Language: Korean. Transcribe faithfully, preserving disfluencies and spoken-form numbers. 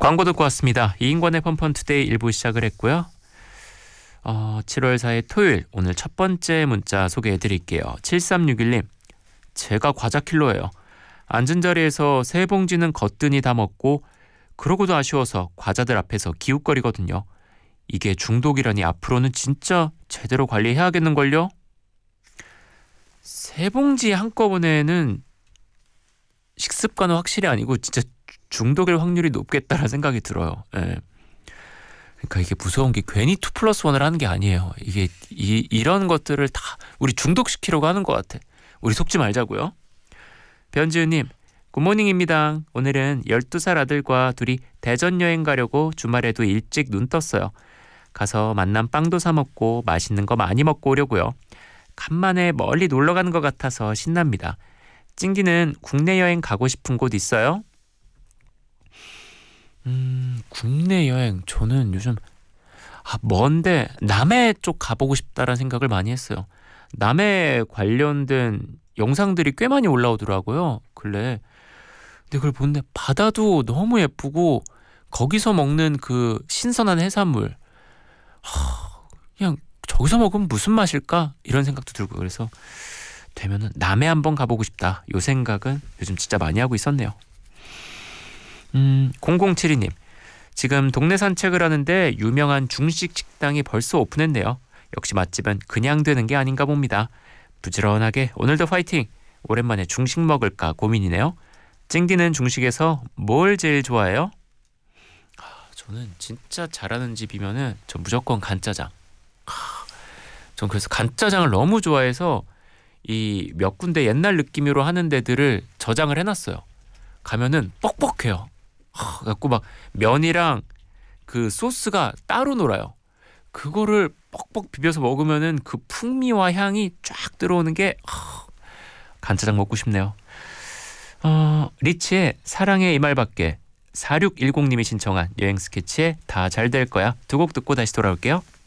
광고 듣고 왔습니다. 이인권의 펀펀투데이 일 부 시작을 했고요. 어, 칠월 사일 토요일 오늘 첫 번째 문자 소개해드릴게요. 칠삼육일 님, 제가 과자 킬러예요. 앉은 자리에서 세 봉지는 거뜬히 다 먹고 그러고도 아쉬워서 과자들 앞에서 기웃거리거든요. 이게 중독이라니 앞으로는 진짜 제대로 관리해야겠는걸요? 세 봉지 한꺼번에는 식습관은 확실히 아니고 진짜 중독일 확률이 높겠다라는 생각이 들어요. 예. 그러니까 이게 무서운 게 괜히 투 플러스 원을 하는 게 아니에요. 이게 이, 이런 것들을 다 우리 중독시키려고 하는 것 같아. 우리 속지 말자고요. 변지은님, 굿모닝입니다. 오늘은 열두 살 아들과 둘이 대전 여행 가려고 주말에도 일찍 눈 떴어요. 가서 만난 빵도 사 먹고 맛있는 거 많이 먹고 오려고요. 간만에 멀리 놀러 가는 것 같아서 신납니다. 찡기는 국내 여행 가고 싶은 곳 있어요? 음, 국내 여행 저는 요즘 아, 먼데 남해 쪽 가보고 싶다라는 생각을 많이 했어요. 남해 관련된 영상들이 꽤 많이 올라오더라고요. 근래 근데 그걸 보는데 바다도 너무 예쁘고 거기서 먹는 그 신선한 해산물 하, 그냥 저기서 먹으면 무슨 맛일까? 이런 생각도 들고 그래서 되면은 남해 한번 가보고 싶다. 요 생각은 요즘 진짜 많이 하고 있었네요. 음, 공공칠이 님, 지금 동네 산책을 하는데 유명한 중식 식당이 벌써 오픈했네요. 역시 맛집은 그냥 되는 게 아닌가 봅니다. 부지런하게 오늘도 파이팅! 오랜만에 중식 먹을까 고민이네요. 찡디는 중식에서 뭘 제일 좋아해요? 아, 저는 진짜 잘하는 집이면은 저 무조건 간짜장. 아, 전 그래서 간짜장을 너무 좋아해서 이 몇 군데 옛날 느낌으로 하는 데들을 저장을 해놨어요. 가면은 뻑뻑해요. 하, 갖고 막 면이랑 그 소스가 따로 놀아요. 그거를 뻑뻑 비벼서 먹으면은 그 풍미와 향이 쫙 들어오는 게 하, 간짜장 먹고 싶네요. 어, 리치의 사랑의 이 말밖에, 사육일공 님이 신청한 여행 스케치에 다 잘 될 거야 두 곡 듣고 다시 돌아올게요.